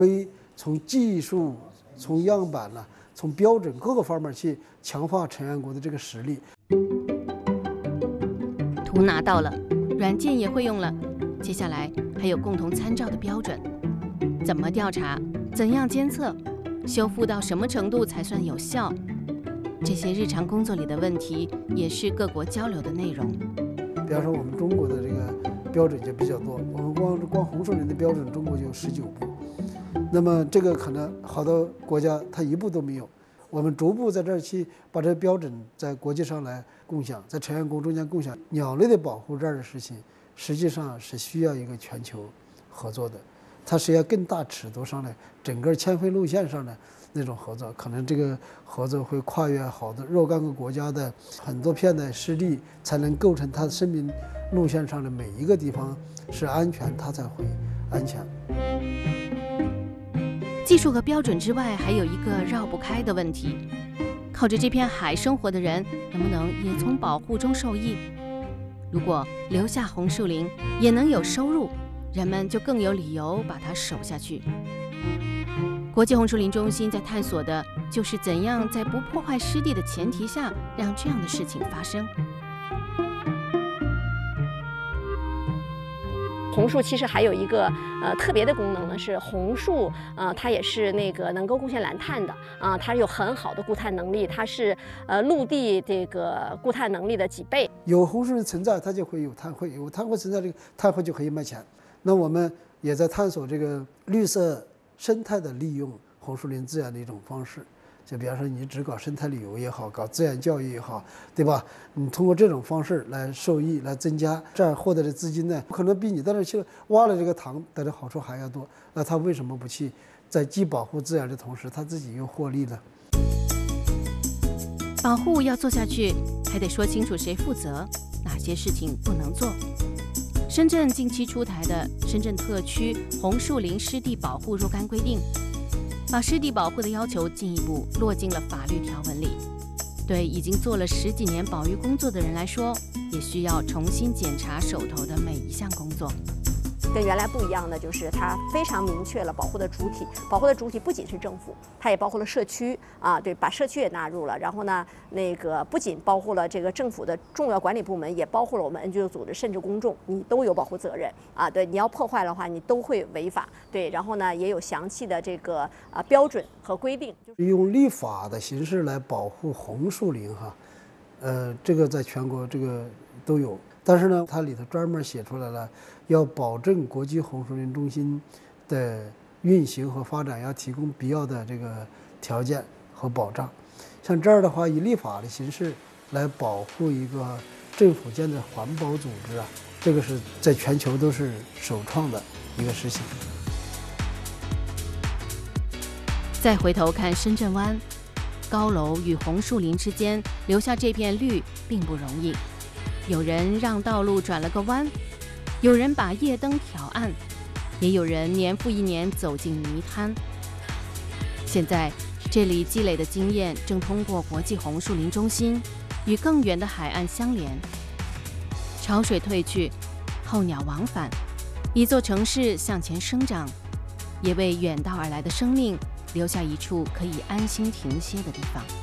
可以从技术、从样板呢、从标准各个方面去强化陈元国的这个实力。 图拿到了，软件也会用了，接下来还有共同参照的标准，怎么调查？怎样监测？修复到什么程度才算有效？这些日常工作里的问题，也是各国交流的内容。 比方说，我们中国的这个标准就比较多，我们光红树林的标准，中国就有19部。那么这个可能好多国家它一部都没有。我们逐步在这儿去把这个标准在国际上来共享，在陈元宫中间共享。鸟类的保护这样的事情，实际上是需要一个全球合作的。它是要更大尺度上的整个迁回路线上的那种合作，可能这个合作会跨越好多若干个国家的很多片的湿地，才能构成它生命路线上的每一个地方是安全，它才会安全。 技术和标准之外，还有一个绕不开的问题：靠着这片海生活的人，能不能也从保护中受益？如果留下红树林也能有收入，人们就更有理由把它守下去。国际红树林中心在探索的就是怎样在不破坏湿地的前提下，让这样的事情发生。 红树其实还有一个特别的功能呢，是红树它也是那个能够贡献蓝碳的它有很好的固碳能力，它是陆地这个固碳能力的几倍。 有红树林存在，它就会有碳汇，有碳汇存在，这个碳汇就可以卖钱。那我们也在探索这个绿色生态的利用红树林资源的一种方式。就比方说，你只搞生态旅游也好，搞自然教育也好，对吧？你通过这种方式来受益，来增加这样获得的资金呢，可能比你在那去挖了这个塘得的好处还要多。那他为什么不去在既保护自然的同时，他自己又获利呢？ 保护要做下去，还得说清楚谁负责，哪些事情不能做。深圳近期出台的《深圳特区红树林湿地保护若干规定》，把湿地保护的要求进一步落进了法律条文里。对已经做了10几年保育工作的人来说，也需要重新检查手头的每一项工作。 跟原来不一样的就是它非常明确了保护的主体，保护的主体不仅是政府，它也包括了社区对，把社区也纳入了。然后呢，那个不仅包括了这个政府的重要管理部门，也包括了我们 NGO 组织，甚至公众，你都有保护责任对，你要破坏的话，你都会违法。对，然后呢，也有详细的这个标准和规定， 就是用立法的形式来保护红树林这个在全国这个都有。但是呢，它里头专门写出来了，要保证国际红树林中心的运行和发展，要提供必要的这个条件和保障。像这儿的话，以立法的形式来保护一个政府间的环保组织这个是在全球都是首创的一个事情。 再回头看深圳湾，高楼与红树林之间留下这片绿并不容易。有人让道路转了个弯，有人把夜灯调暗，也有人年复一年走进泥滩。现在这里积累的经验正通过国际红树林中心与更远的海岸相连。潮水退去，候鸟往返，一座城市向前生长，也为远道而来的生命留下一处可以安心停歇的地方。